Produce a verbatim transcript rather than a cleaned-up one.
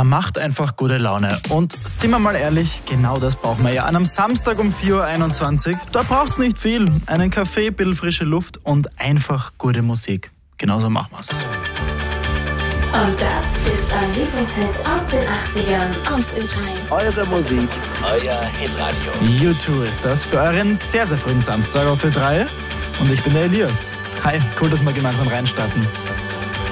ja, macht einfach gute Laune. Und sind wir mal ehrlich, genau das brauchen wir ja an einem Samstag um vier Uhr einundzwanzig. Da braucht's nicht viel. Einen Kaffee, ein bisschen frische Luft und einfach gute Musik. Genauso machen wir's. Und das ist ein Lieblingshit aus den achtzigern auf Ö drei. Eure Musik, euer Hitradio. U zwei ist das für euren sehr, sehr frühen Samstag auf Ö drei. Und ich bin der Elias. Hi, cool, dass wir gemeinsam reinstarten.